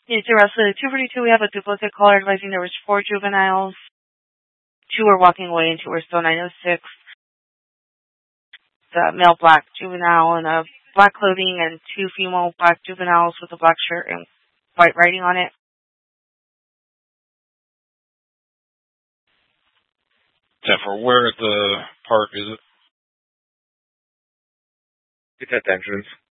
He's arrested. 242, we have a duplicate caller advising there was 4 juveniles. 2 were walking away and 2 were still 906. The male black juvenile in a black clothing and 2 female black juveniles with a black shirt and white writing on it. 10-4, where at the park is it? It's at the entrance.